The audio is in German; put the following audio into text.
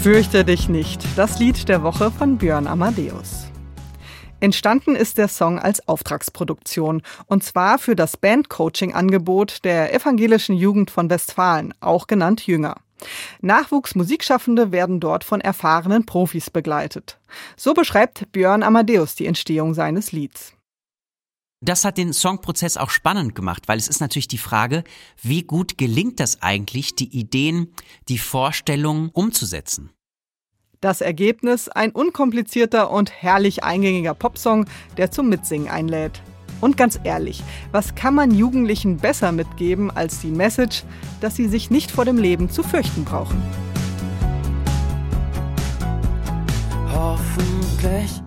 Fürchte dich nicht, das Lied der Woche von Björn Amadeus. Entstanden ist der Song als Auftragsproduktion, und zwar für das Bandcoaching-Angebot der Evangelischen Jugend von Westfalen, auch genannt Jünger. Nachwuchsmusikschaffende werden dort von erfahrenen Profis begleitet. So beschreibt Björn Amadeus die Entstehung seines Lieds. Das hat den Songprozess auch spannend gemacht, weil es ist natürlich die Frage, wie gut gelingt das eigentlich, die Ideen, die Vorstellungen umzusetzen. Das Ergebnis: ein unkomplizierter und herrlich eingängiger Popsong, der zum Mitsingen einlädt. Und ganz ehrlich, was kann man Jugendlichen besser mitgeben als die Message, dass sie sich nicht vor dem Leben zu fürchten brauchen? Hoffentlich